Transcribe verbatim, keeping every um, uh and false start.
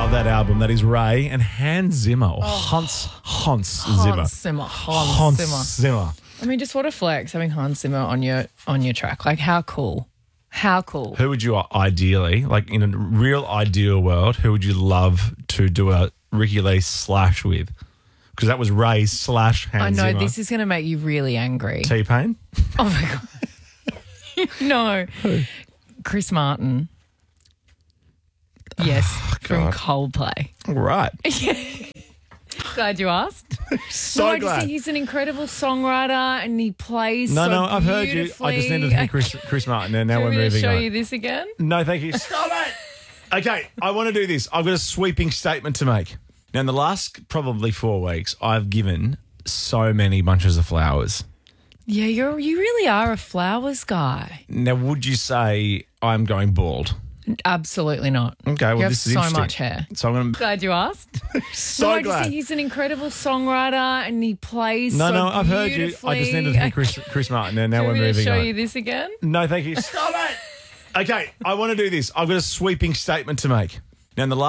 love that album. That is Ray and Hans Zimmer. Or Hans, Hans Zimmer. Hans Zimmer. Hans, Hans Zimmer. Zimmer. I mean, just what a flex having Hans Zimmer on your on your track. Like, how cool? How cool? Who would you ideally, like in a real ideal world, who would you love to do a Ricky Lee slash with? Because that was Ray slash I Hans know Zimmer. this is going to make you really angry. T-Pain? Oh my god! No, Chris Martin. Yes, from God. Coldplay. Right. Glad you asked. So no, I just glad. think he's an incredible songwriter and he plays No, so no, I've heard you. I just needed to hear Chris, Chris Martin, and now Do you we're want me to moving show on. you this again? No, thank you. Stop it. Okay, I want to do this. I've got a sweeping statement to make. Now, in the last probably four weeks, I've given so many bunches of flowers. Yeah, you're you really are a flowers guy. Now, would you say I'm going bald? Absolutely not. Okay, well, you have this is so interesting. much hair. So I'm going to. Glad you asked. So no, I just glad. think he's an incredible songwriter and he plays No, so no, I've heard you. beautifully. I just needed to hear Chris, Chris Martin, and now Do you we're want me to moving show on. you this again? No, thank you. Stop it. Okay, I want to do this. I've got a sweeping statement to make. Now, in the last